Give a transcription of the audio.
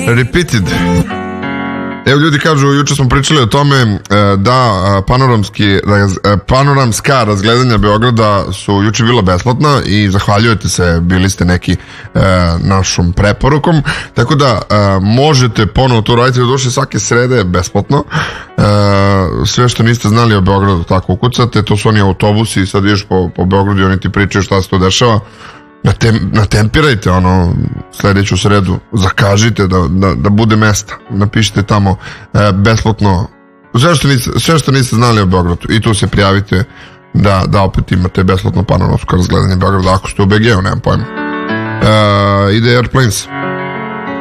Repeated. Evo, ljudi kažu, juče smo pričali o tome da panoramska razgledanja Beograda su juče bila besplatna i zahvaljujete se, bili ste neki našom preporukom, tako da možete ponovo to raditi, došli svake srede besplatno. Sve što niste znali o Beogradu tako ukucate, to su oni autobusi i sad vidiš po Beogradu i oni ti pričaju šta se to dešava. Natempirajte sledeću sredu, zakažite da bude mesta, napišite tamo besplatno sve što niste znali o Beogradu i tu se prijavite da opet imate besplatno panoramsko razgledanje Beograda ako ste u BG-u, nemam pojma. Ide Airplanes.